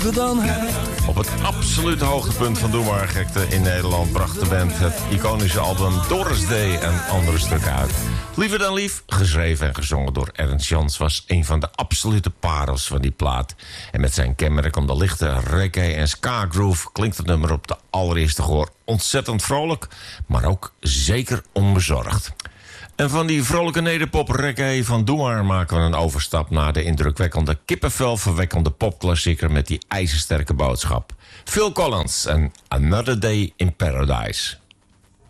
liever dan hij. Op het absolute hoogtepunt van Doe maar gekte in Nederland bracht de band het iconische album Doris Day en andere stukken uit. Liever dan lief, geschreven en gezongen door Ernst Jans, was een van de absolute parels van die plaat. En met zijn kenmerk om de lichte reggae en ska groove klinkt het nummer op de allereerste gehoor ontzettend vrolijk, maar ook zeker onbezorgd. En van die vrolijke nederpop reggae van Doe maar maken we een overstap naar de indrukwekkende kippenvelverwekkende popklassieker met die ijzersterke boodschap. Phil Collins en Another Day in Paradise.